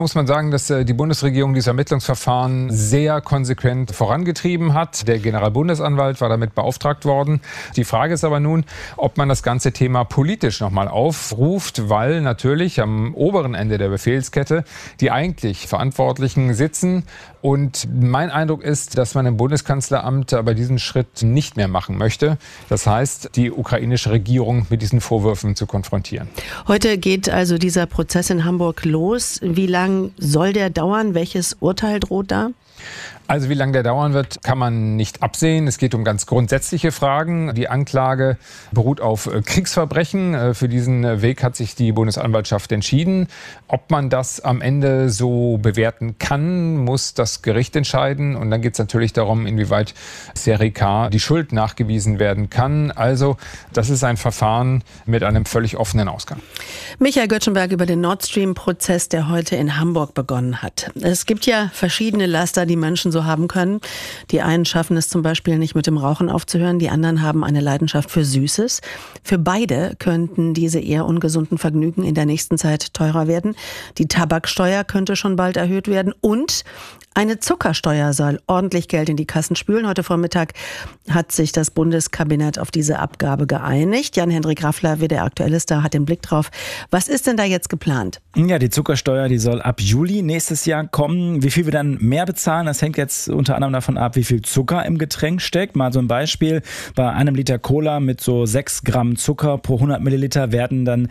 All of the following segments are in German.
Muss man sagen, dass die Bundesregierung dieses Ermittlungsverfahren sehr konsequent vorangetrieben hat. Der Generalbundesanwalt war damit beauftragt worden. Die Frage ist aber nun, ob man das ganze Thema politisch nochmal aufruft, weil natürlich am oberen Ende der Befehlskette die eigentlich Verantwortlichen sitzen. Und mein Eindruck ist, dass man im Bundeskanzleramt aber diesen Schritt nicht mehr machen möchte. Das heißt, die ukrainische Regierung mit diesen Vorwürfen zu konfrontieren. Heute geht also dieser Prozess in Hamburg los. Wie lange soll der dauern? Welches Urteil droht da? Also wie lange der dauern wird, kann man nicht absehen. Es geht um ganz grundsätzliche Fragen. Die Anklage beruht auf Kriegsverbrechen. Für diesen Weg hat sich die Bundesanwaltschaft entschieden. Ob man das am Ende so bewerten kann, muss das Gericht entscheiden. Und dann geht es natürlich darum, inwieweit Serie K die Schuld nachgewiesen werden kann. Also das ist ein Verfahren mit einem völlig offenen Ausgang. Michael Göttschenberg über den Nord Stream-Prozess, der heute in Hamburg begonnen hat. Es gibt ja verschiedene Laster, die Menschen so haben können. Die einen schaffen es zum Beispiel nicht mit dem Rauchen aufzuhören, die anderen haben eine Leidenschaft für Süßes. Für beide könnten diese eher ungesunden Vergnügen in der nächsten Zeit teurer werden. Die Tabaksteuer könnte schon bald erhöht werden und eine Zuckersteuer soll ordentlich Geld in die Kassen spülen. Heute Vormittag hat sich das Bundeskabinett auf diese Abgabe geeinigt. Jan-Henrik Raffler, WDR Aktuell ist da, hat den Blick drauf. Was ist denn da jetzt geplant? Ja, die Zuckersteuer, die soll ab Juli nächstes Jahr kommen. Wie viel wir dann mehr bezahlen, das hängt jetzt unter anderem davon ab, wie viel Zucker im Getränk steckt. Mal so ein Beispiel, bei einem Liter Cola mit so 6 Gramm Zucker pro 100 Milliliter werden dann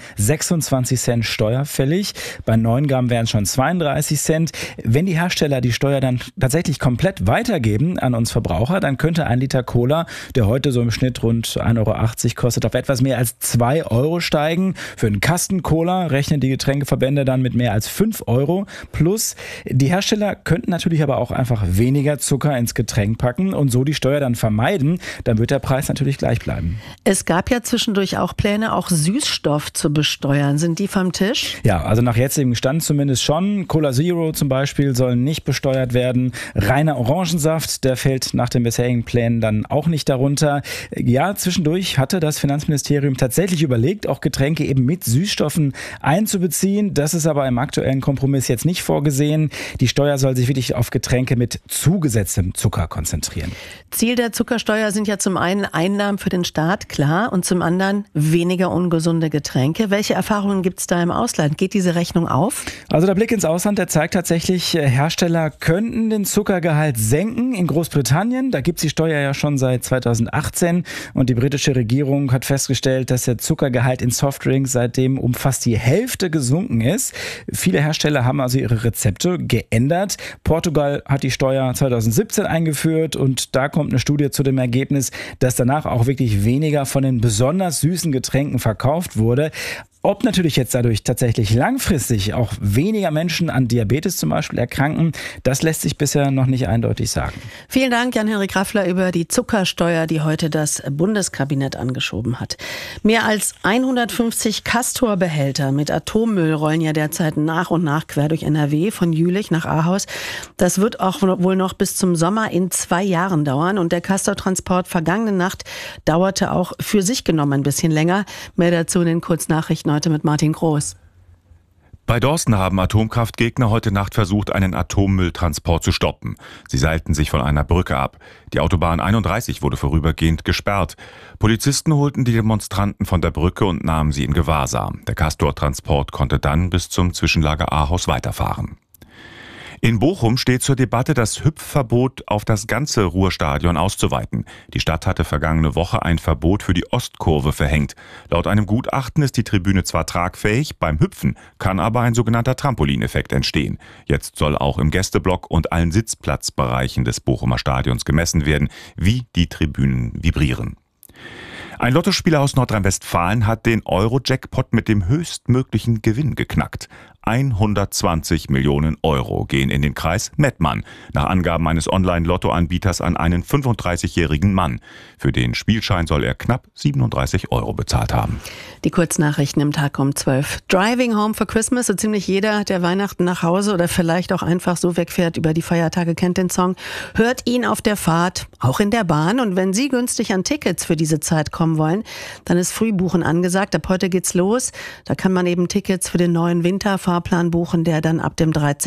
26 Cent Steuer fällig. Bei 9 Gramm wären es schon 32 Cent. Wenn die Hersteller die Steuer dann tatsächlich komplett weitergeben an uns Verbraucher, dann könnte ein Liter Cola, der heute so im Schnitt rund 1,80 Euro kostet, auf etwas mehr als 2 Euro steigen. Für einen Kasten Cola rechnen die Getränkeverbände dann mit mehr als 5 Euro. Plus, die Hersteller könnten natürlich aber auch einfach weniger Zucker ins Getränk packen und so die Steuer dann vermeiden. Dann wird der Preis natürlich gleich bleiben. Es gab ja zwischendurch auch Pläne, auch Süßstoff zu besteuern. Sind die vom Tisch? Ja, also nach jetzigem Stand zumindest schon. Cola Zero zum Beispiel soll nicht besteuert werden. Reiner Orangensaft, der fällt nach den bisherigen Plänen dann auch nicht darunter. Ja, zwischendurch hatte das Finanzministerium tatsächlich überlegt, auch Getränke eben mit Süßstoffen einzubeziehen. Das ist aber im aktuellen Kompromiss jetzt nicht vorgesehen. Die Steuer soll sich wirklich auf Getränke mit zugesetztem Zucker konzentrieren. Ziel der Zuckersteuer sind ja zum einen Einnahmen für den Staat, klar, und zum anderen weniger ungesunde Getränke. Welche Erfahrungen gibt es da im Ausland? Geht diese Rechnung auf? Also der Blick ins Ausland, der zeigt tatsächlich, Hersteller könnten den Zuckergehalt senken. In Großbritannien, da gibt es die Steuer ja schon seit 2018 und die britische Regierung hat festgestellt, dass der Zuckergehalt in Softdrinks seitdem um fast die Hälfte gesunken ist. Viele Hersteller haben also ihre Rezepte geändert. Portugal hat die Steuer 2017 eingeführt und da kommt eine Studie zu dem Ergebnis, dass danach auch wirklich weniger von den besonders süßen Getränken verkauft wurde. Ob natürlich jetzt dadurch tatsächlich langfristig auch weniger Menschen an Diabetes zum Beispiel erkranken, das lässt sich bisher noch nicht eindeutig sagen. Vielen Dank, Jan-Henrik Raffler, über die Zuckersteuer, die heute das Bundeskabinett angeschoben hat. Mehr als 150 Castor-Behälter mit Atommüll rollen ja derzeit nach und nach quer durch NRW, von Jülich nach Ahaus. Das wird auch wohl noch bis zum Sommer in 2 Jahren dauern. Und der Castor-Transport vergangene Nacht dauerte auch für sich genommen ein bisschen länger. Mehr dazu in den Kurznachrichten heute mit Martin Groß. Bei Dorsten haben Atomkraftgegner heute Nacht versucht, einen Atommülltransport zu stoppen. Sie seilten sich von einer Brücke ab. Die Autobahn 31 wurde vorübergehend gesperrt. Polizisten holten die Demonstranten von der Brücke und nahmen sie in Gewahrsam. Der Castor-Transport konnte dann bis zum Zwischenlager Ahaus weiterfahren. In Bochum steht zur Debatte, das Hüpfverbot auf das ganze Ruhrstadion auszuweiten. Die Stadt hatte vergangene Woche ein Verbot für die Ostkurve verhängt. Laut einem Gutachten ist die Tribüne zwar tragfähig, beim Hüpfen kann aber ein sogenannter Trampolineffekt entstehen. Jetzt soll auch im Gästeblock und allen Sitzplatzbereichen des Bochumer Stadions gemessen werden, wie die Tribünen vibrieren. Ein Lottospieler aus Nordrhein-Westfalen hat den Euro-Jackpot mit dem höchstmöglichen Gewinn geknackt. 120 Millionen Euro gehen in den Kreis Mettmann, nach Angaben eines Online-Lotto-Anbieters an einen 35-jährigen Mann. Für den Spielschein soll er knapp 37 Euro bezahlt haben. Die Kurznachrichten im Tag um 12. Driving Home for Christmas, so ziemlich jeder, der Weihnachten nach Hause oder vielleicht auch einfach so wegfährt über die Feiertage, kennt den Song. Hört ihn auf der Fahrt, auch in der Bahn. Und wenn Sie günstig an Tickets für diese Zeit kommen wollen, dann ist Frühbuchen angesagt. Ab heute geht's los. Da kann man eben Tickets für den neuen Winterfahrplan buchen, der dann ab dem 13.